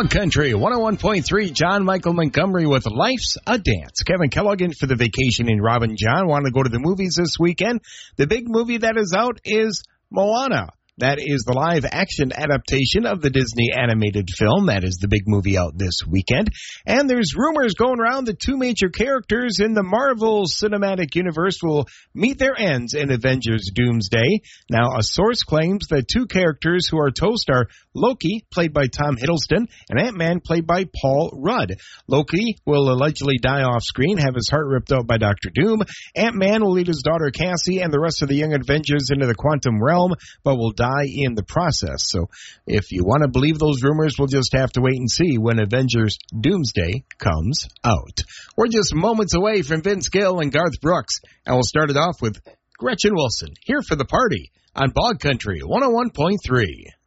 Bog Country 101.3, John Michael Montgomery with Life's a Dance. Kevin Kellogg in for the vacation and Robin John want to go to the movies this weekend. The big movie that is out is Moana. That is the live-action adaptation of the Disney animated film. That is the big movie out this weekend. And there's rumors going around that two major characters in the Marvel Cinematic Universe will meet their ends in Avengers Doomsday. Now, a source claims that two characters who are toast are Loki, played by Tom Hiddleston, and Ant-Man, played by Paul Rudd. Loki will allegedly die off-screen, have his heart ripped out by Dr. Doom. Ant-Man will lead his daughter Cassie and the rest of the young Avengers into the quantum realm, but will die in the process. So if you want to believe those rumors, we'll just have to wait and see when Avengers Doomsday comes out. We're just moments away from Vince Gill and Garth Brooks, and we'll start it off with Gretchen Wilson here for the party on Bog Country 101.3.